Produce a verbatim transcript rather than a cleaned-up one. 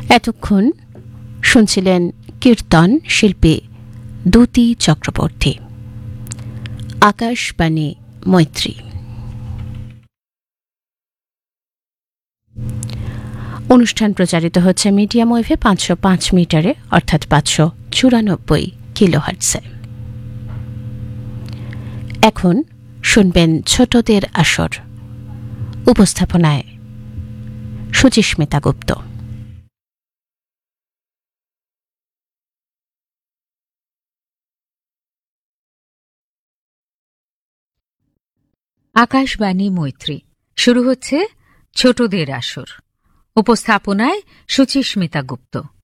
এতক্ষণ শুনছিলেন কীর্তন শিল্পী দ্যুতি চক্রবর্তী। আকাশবাণী মৈত্রী। অনুষ্ঠান প্রচারিত হচ্ছে মিডিয়াম ওয়েভে পাঁচশো পাঁচ মিটারে অর্থাৎ পাঁচশো চুরানব্বই কিলোহার্টসে। এখন শুনবেন ছোটদের আসর, উপস্থাপনায় সুচিস্মিতা গুপ্ত। আকাশবাণী মৈত্রী শুরু হচ্ছে ছোটদের আসর, উপস্থাপনায় সুচিস্মিতা গুপ্ত।